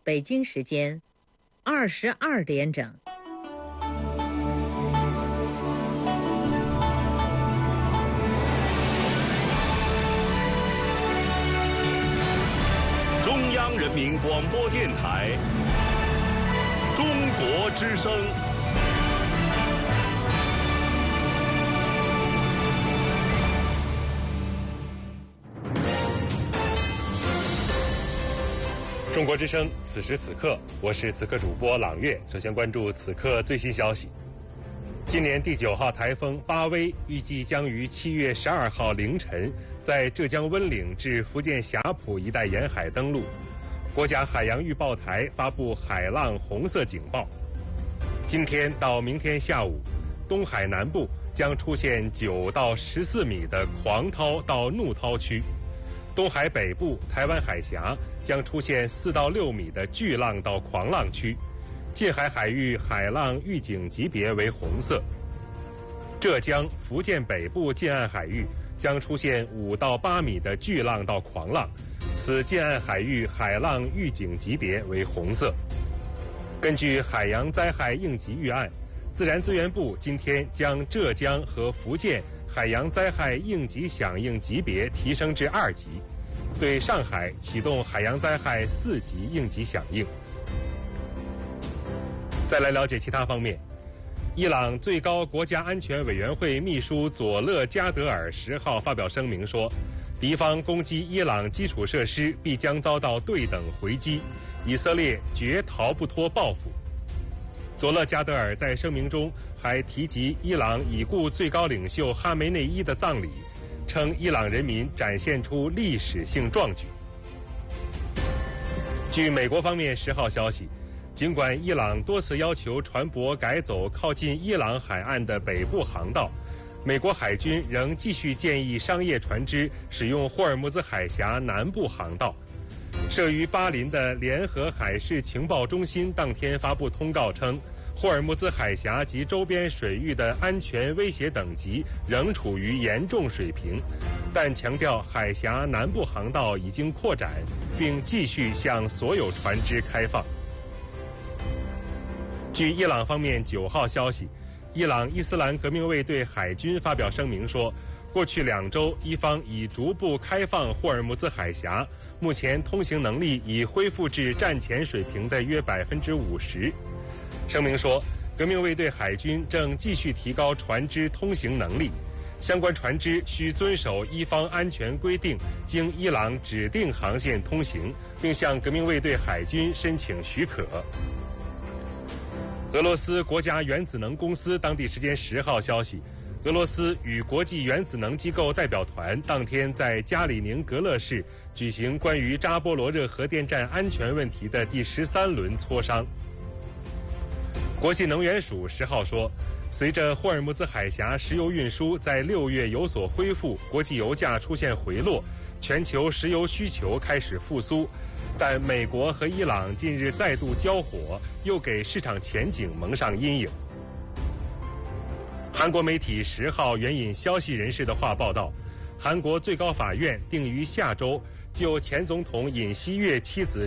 北京时间22点整。 中央人民广播电台中国之声。中国之声，此时此刻，我是此刻主播朗月。首先关注此刻最新消息。今年第9号台风巴威预计将于7月12号凌晨在浙江温岭至福建霞浦一带沿海登陆。国家海洋预报台发布海浪红色警报。今天到明天下午，东海南部将出现9到14米的狂涛到怒涛区。东海北部、台湾海峡将出现4到6米的巨浪到狂浪区，近海海域海浪预警级别为红色。浙江、福建北部近岸海域将出现5到8米的巨浪到狂浪，此近岸海域海浪预警级别为红色。根据海洋灾害应急预案，自然资源部今天将浙江和福建海洋灾害应急响应级别提升至2级，对上海启动海洋灾害4级应急响应。再来了解其他方面，伊朗最高国家安全委员会秘书佐勒加德尔10号发表声明说，敌方攻击伊朗基础设施必将遭到对等回击，以色列绝逃不脱报复。佐勒加德尔在声明中还提及伊朗已故最高领袖哈梅内伊的葬礼，称伊朗人民展现出历史性壮举。据美国方面10号消息，尽管伊朗多次要求船舶改走靠近伊朗海岸的北部航道，美国海军仍继续建议商业船只使用霍尔木兹海峡南部航道。设于巴林的联合海事情报中心当天发布通告称，霍尔木兹海峡及周边水域的安全威胁等级仍处于严重水平，但强调海峡南部航道已经扩展，并继续向所有船只开放。据伊朗方面9号消息，伊朗伊斯兰革命卫队海军发表声明说，过去2周，伊方已逐步开放霍尔木兹海峡，目前通行能力已恢复至战前水平的约50%。声明说，革命卫队海军正继续提高船只通行能力，相关船只需遵守伊方安全规定，经伊朗指定航线通行，并向革命卫队海军申请许可。俄罗斯国家原子能公司当地时间10号消息，俄罗斯与国际原子能机构代表团当天在加里宁格勒市举行关于扎波罗热核电站安全问题的第13轮磋商。国际能源署10号说，随着霍尔木兹海峡石油运输在6月有所恢复，国际油价出现回落，全球石油需求开始复苏，但美国和伊朗近日再度交火，又给市场前景蒙上阴影。韩国媒体10号援引消息人士的话报道，韩国最高法院定于下周就前总统尹锡悦妻子